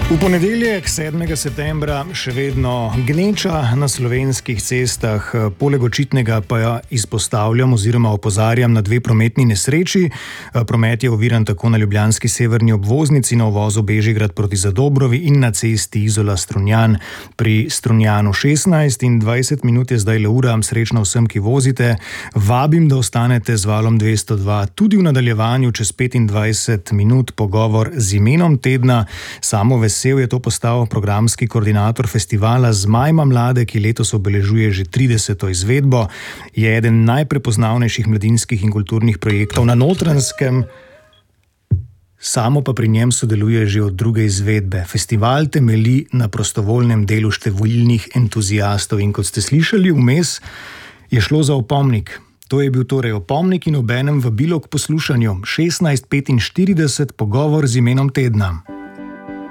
V ponedeljek, 7. septembra, še vedno gneča na slovenskih cestah. Poleg očitnega pa izpostavljam oziroma opozarjam na dve prometni nesreči. Promet je oviran tako na ljubljanski severni obvoznici na uvozu Bežigrad proti Zadobrovi in na cesti Izola-Strunjan. Pri Strunjanu 16 in 20 minut je zdaj le ura. Srečno vsem, ki vozite. Vabim, da ostanete z valom 202 tudi v nadaljevanju čez 25 minut pogovor z imenom tedna. Samo Vesel je to postal programski koordinator festivala Zmajma mlade, ki letos obeležuje že 30. izvedbo. Je eden najprepoznavnejših mladinskih in kulturnih projektov na Notranjskem. Samo pa pri njem sodeluje že od druge izvedbe. Festival temelji na prostovoljnem delu številnih entuziastov in kot ste slišali vmes, je šlo za opomnik. To je bil torej opomnik in obenem vabilo k poslušanju. 16:45 pogovor z imenom tedna.